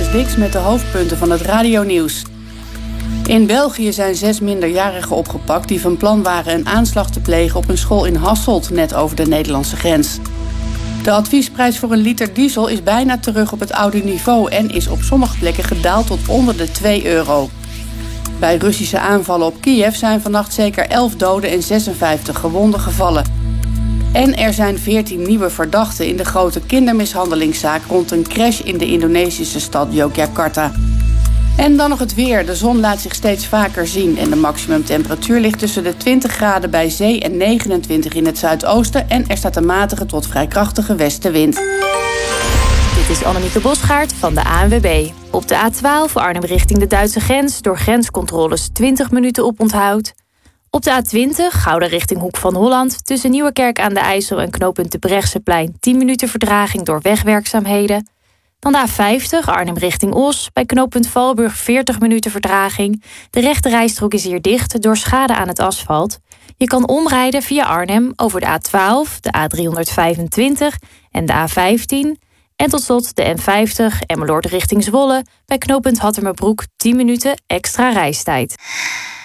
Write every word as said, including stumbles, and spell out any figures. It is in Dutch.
Klaas Dix met de hoofdpunten van het radionieuws. In België zijn zes minderjarigen opgepakt die van plan waren een aanslag te plegen op een school in Hasselt, net over de Nederlandse grens. De adviesprijs voor een liter diesel is bijna terug op het oude niveau en is op sommige plekken gedaald tot onder de twee euro. Bij Russische aanvallen op Kiev zijn vannacht zeker elf doden en zesenvijftig gewonden gevallen. En er zijn veertien nieuwe verdachten in de grote kindermishandelingszaak rond een crash in de Indonesische stad Yogyakarta. En dan nog het weer. De zon laat zich steeds vaker zien en de maximumtemperatuur ligt tussen de twintig graden bij zee en negenentwintig in het zuidoosten en er staat een matige tot vrij krachtige westenwind. Dit is Annemieke Bosgaard van de A N W B. Op de A twaalf Arnhem richting de Duitse grens door grenscontroles twintig minuten oponthoud. Op de A twintig Gouda richting Hoek van Holland tussen Nieuwerkerk aan de IJssel en knooppunt de Brechtseplein tien minuten vertraging door wegwerkzaamheden. Dan de A vijftig Arnhem richting Os bij knooppunt Valburg veertig minuten vertraging. De rechte rijstrook is hier dicht door schade aan het asfalt. Je kan omrijden via Arnhem over de A twaalf, de A driehonderdvijfentwintig en de A vijftien. En tot slot de N vijftig Emmeloord richting Zwolle bij knooppunt Hattemerbroek tien minuten extra reistijd.